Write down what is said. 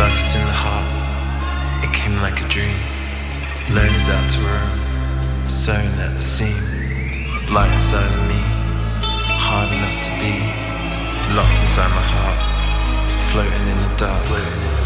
Life is in the heart, it came like a dream. Loners out to roam, sewing at the seam. Light inside of me, hard enough to be. Locked inside my heart, floating in the dark.